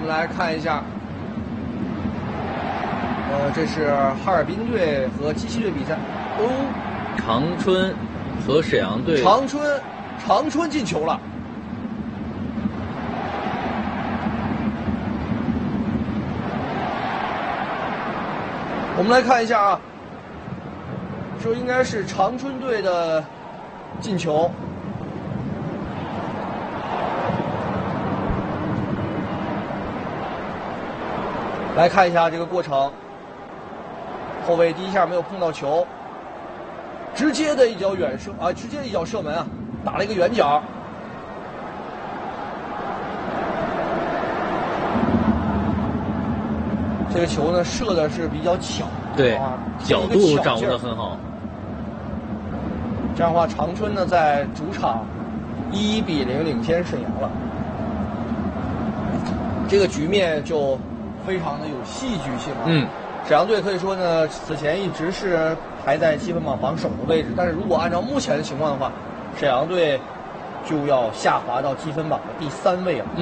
们来看一下，这是哈尔滨队和鸡西队比赛。 长春和沈阳队。 长春进球了。我们来看一下啊，这应该是长春队的进球。来看一下这个过程，后卫第一下没有碰到球，直接的一脚远射啊，直接一脚射门啊，打了一个远角。这个球呢射的是比较巧， 对，角度掌握得很好。 这样的话，长春呢在主场1-0领先沈阳了。这个局面就非常的有戏剧性啊。沈阳队可以说呢，此前一直是排在积分榜榜首的位置，但是如果按照目前的情况的话，沈阳队就要下滑到积分榜的第3位了。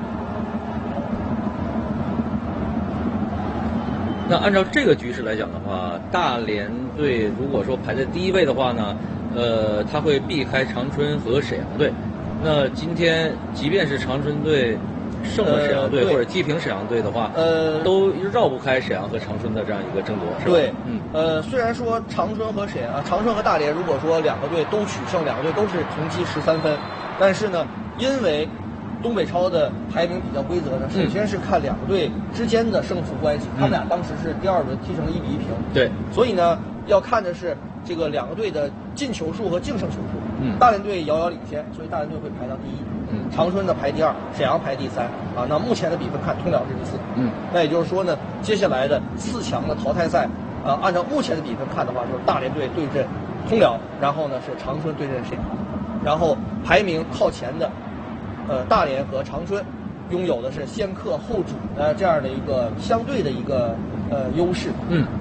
那按照这个局势来讲的话，大连队如果说排在第1位的话呢，他会避开长春和沈阳队。那今天即便是长春队胜了沈阳队，或者击平沈阳队的话，都绕不开沈阳和长春的这样一个争夺，是吧？ 对，虽然说长春和大连，如果说两个队都取胜，两个队都是同积13分，但是呢，因为东北超的排名比较规则呢，首先是看两个队之间的胜负关系，他们俩当时是第2轮踢成了1-1平， 对， 所以呢，要看的是这个两个队的进球数和净胜球数。大连队遥遥领先，所以大连队会排到第1，长春的排第2，沈阳排第3啊。那目前的比分看，通辽是第4，那也就是说呢，接下来的4强的淘汰赛，按照目前的比分看的话，就是大连队对阵通辽，然后呢是长春对阵沈阳，然后排名靠前的。大连和长春拥有的是先克后主的这样的一个相对的一个优势。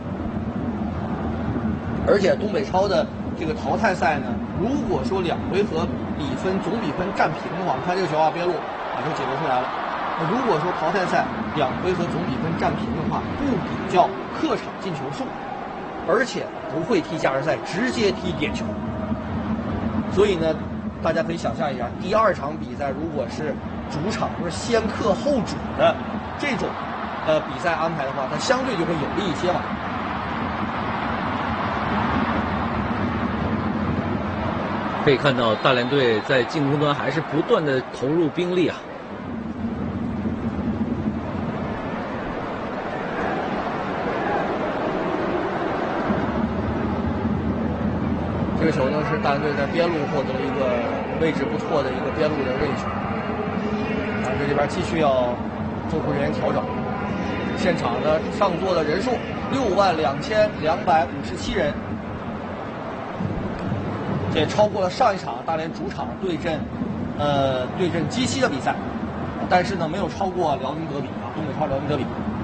而且东北超的这个淘汰赛呢，如果说2回合总比分战平的话，你看这个球啊，边路就解读出来了。如果说淘汰赛2回合总比分战平的话，不比较客场进球数，而且不会踢加时赛，直接踢点球。所以呢，大家可以想象一下，第2场比赛如果是主场不是先克后主的这种比赛安排的话，它相对就会有利一些嘛。 可以看到大连队在进攻端还是不断的投入兵力啊。 这个球呢是大连队在边路获得了一个位置不错的一个边路的任意球，这里边继续要做出人员调整。现场的上座的人数62257人，这也超过了上一场大连主场对阵鸡西的比赛，但是呢没有超过辽宁德比啊，东北超辽宁德比。